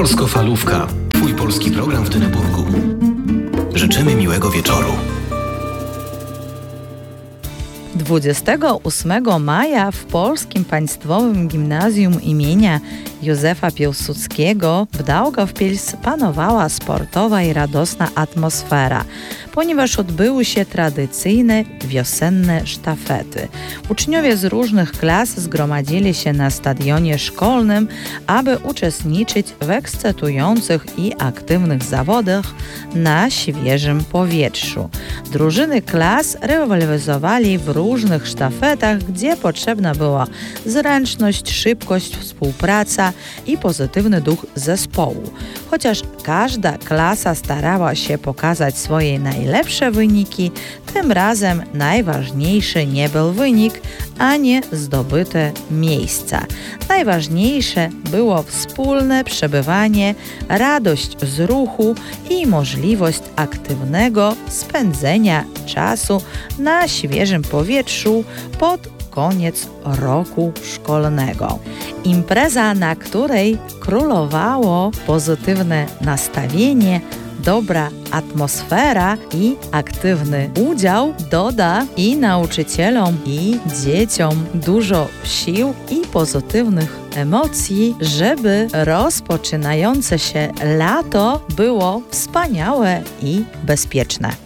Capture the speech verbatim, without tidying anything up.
Polsko-Falówka. Twój polski program w Dyneburgu. Życzymy miłego wieczoru. dwudziestego ósmego maja w Polskim Państwowym Gimnazjum imienia Józefa Piłsudskiego w Daugavpils panowała sportowa i radosna atmosfera, ponieważ odbyły się tradycyjne wiosenne sztafety. Uczniowie z różnych klas zgromadzili się na stadionie szkolnym, aby uczestniczyć w ekscytujących i aktywnych zawodach na świeżym powietrzu. Drużyny klas rywalizowali w różnych sztafetach, gdzie potrzebna była zręczność, szybkość, współpraca i pozytywny duch zespołu. Chociaż każda klasa starała się pokazać swoje najlepsze wyniki, tym razem najważniejszy nie był wynik, a nie zdobyte miejsca. Najważniejsze było wspólne przebywanie, radość z ruchu i możliwość aktywnego spędzenia czasu na świeżym powietrzu pod koniec roku szkolnego. Impreza, na której królowało pozytywne nastawienie, dobra atmosfera i aktywny udział, doda i nauczycielom, i dzieciom dużo sił i pozytywnych emocji, żeby rozpoczynające się lato było wspaniałe i bezpieczne.